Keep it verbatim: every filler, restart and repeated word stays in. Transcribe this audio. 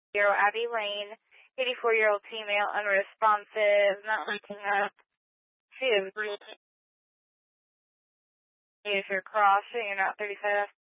Zero Abbey Lane, eighty-four-year-old female, unresponsive, not waking up. Two. If you're crossing, you're not thirty-five.